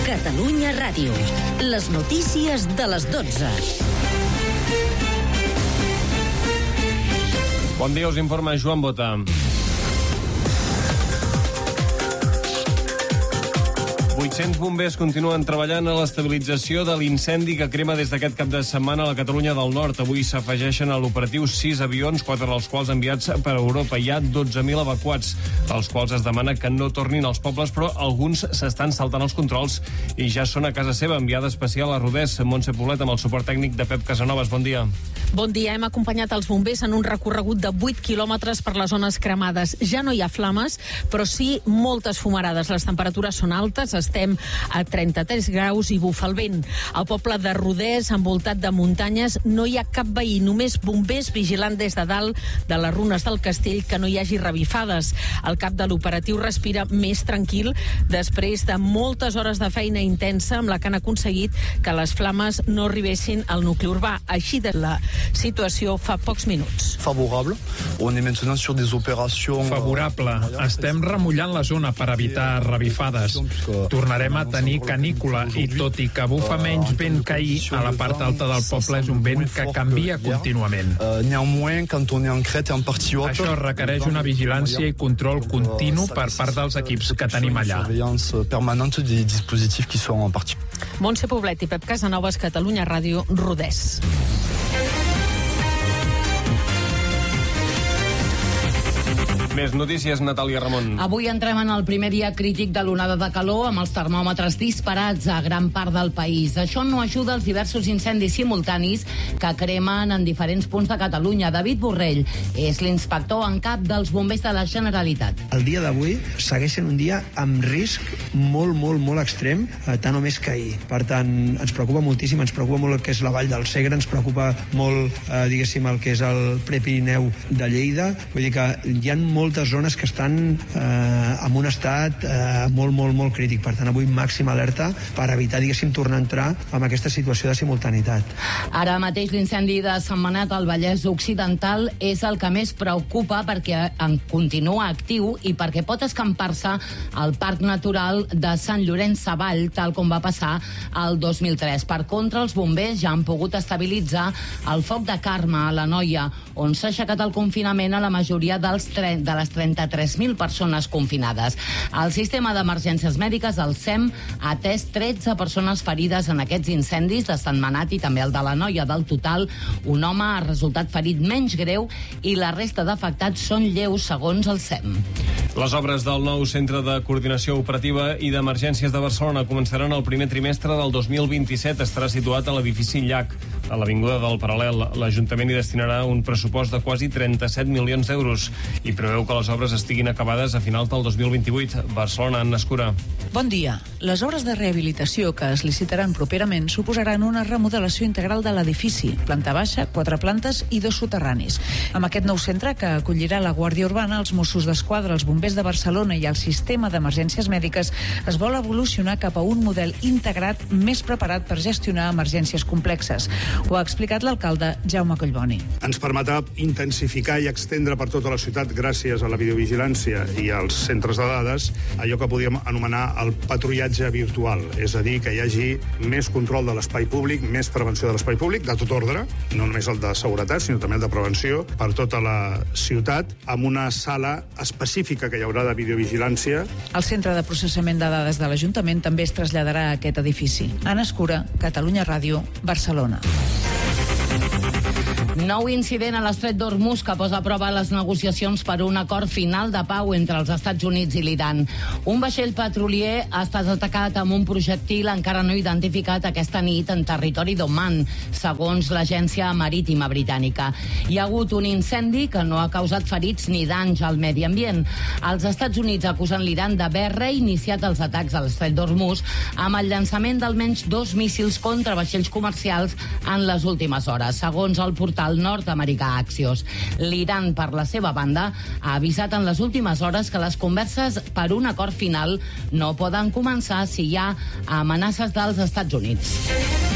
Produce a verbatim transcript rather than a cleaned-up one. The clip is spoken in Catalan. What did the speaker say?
Catalunya Ràdio. Les notícies de les dotze. Bon dia, us informa Joan Bota. vuit-cents bombers continuen treballant a l'estabilització de l'incendi que crema des d'aquest cap de setmana a la Catalunya del Nord. Avui s'afegeixen a l'operatiu sis avions, quatre dels quals enviats per Europa. Hi ha dotze mil evacuats, als quals es demana que no tornin als pobles, però alguns s'estan saltant els controls i ja són a casa seva. Enviada especial a Rodès, Montse Poblet, amb el suport tècnic de Pep Casanovas. Bon dia. Bon dia. Hem acompanyat els bombers en un recorregut de vuit quilòmetres per les zones cremades. Ja no hi ha flames, però sí moltes fumarades. Les temperatures són altes, estem a trenta-tres graus i bufa el vent. Al poble de Rodès, envoltat de muntanyes, no hi ha cap veí, només bombers vigilant des de dalt de les runes del castell que no hi hagi revifades. El cap de l'operatiu respira més tranquil després de moltes hores de feina intensa amb la que han aconseguit que les flames no arribessin al nucli urbà. Així de la situació fa pocs minuts. Favorable. On est maintenant sur des opérations... Favorable. Estem remullant la zona per evitar revifades. Tornarem a tenir canícula i tot i que bufa menys vent que ahir, a la part alta del poble és un vent que canvia contínuament. Néanmoins, quand on est en crête et en partie haute... Això requereix una vigilància i control continu per part dels equips que tenim allà. Surveillance permanente des dispositifs qui sont en partie. Montse Poblet i Pep Casanovas, Catalunya Ràdio, Rodès. Més notícies, Natàlia Ramon. Avui entrem en el primer dia crític de l'onada de calor amb els termòmetres disparats a gran part del país. Això no ajuda als diversos incendis simultanis que cremen en diferents punts de Catalunya. David Borrell és l'inspector en cap dels bombers de la Generalitat. El dia d'avui segueixen un dia amb risc molt, molt, molt extrem, tant o més que ahir. Per tant, ens preocupa moltíssim, ens preocupa molt el que és la Vall del Segre, ens preocupa molt, eh, diguéssim, el que és el Prepirineu de Lleida. Vull dir que hi ha moltes zones que estan eh, en un estat eh, molt, molt, molt crític. Per tant, avui màxima alerta per evitar, diguéssim, tornar a entrar en aquesta situació de simultanitat. Ara mateix l'incendi de Sentmenat al Vallès Occidental és el que més preocupa perquè en continua actiu i perquè pot escampar-se al Parc Natural de Sant Llorenç Savall, tal com va passar el dos mil tres. Per contra, els bombers ja han pogut estabilitzar el foc de Carme a l'Anoia, on s'ha aixecat el confinament a la majoria dels tre- de les trenta-tres mil persones confinades. El sistema d'emergències mèdiques, el S E M, ha atès tretze persones ferides en aquests incendis de Sentmenat i també el de l'Anoia. Del total, un home ha resultat ferit menys greu i la resta d'afectats són lleus, segons el S E M. Les obres del nou Centre de Coordinació Operativa i d'Emergències de Barcelona començaran el primer trimestre del dos mil vint-i-set. Estarà situat a l'edifici Llac, a l'Avinguda del Paral·lel. L'Ajuntament hi destinarà un pressupost de quasi trenta-set milions d'euros i preveu que les obres estiguin acabades a finals del dos mil vint-i-vuit. Barcelona, Anna Escura. Bon dia. Les obres de rehabilitació que es licitaran properament suposaran una remodelació integral de l'edifici, planta baixa, quatre plantes i dos soterranis. Amb aquest nou centre, que acollirà la Guàrdia Urbana, els Mossos d'Esquadra, els bombers de Barcelona i el sistema d'emergències mèdiques, es vol evolucionar cap a un model integrat més preparat per gestionar emergències complexes. Ho ha explicat l'alcalde Jaume Collboni. Ens permetrà intensificar i extendre per tota la ciutat, gràcies a la videovigilància i als centres de dades, allò que podríem anomenar el patrullatge virtual, és a dir, que hi hagi més control de l'espai públic, més prevenció de l'espai públic, de tot ordre, no només el de seguretat, sinó també el de prevenció, per tota la ciutat, amb una sala específica que hi haurà de videovigilància. El centre de processament de dades de l'Ajuntament també es traslladarà a aquest edifici. Anna Escura, Catalunya Ràdio, Barcelona. Nou incident a l'estret d'Hormuz que posa a prova les negociacions per un acord final de pau entre els Estats Units i l'Iran. Un vaixell petrolier ha estat atacat amb un projectil encara no identificat aquesta nit en territori d'Oman, segons l'Agència Marítima Britànica. Hi ha hagut un incendi que no ha causat ferits ni danys al medi ambient. Els Estats Units acusen l'Iran d'haver reiniciat els atacs a l'estret d'Hormuz amb el llançament d'almenys dos míssils contra vaixells comercials en les últimes hores, segons el portal nord-americà Axios. L'Iran, per la seva banda, ha avisat en les últimes hores que les converses per un acord final no poden començar si hi ha amenaces dels Estats Units.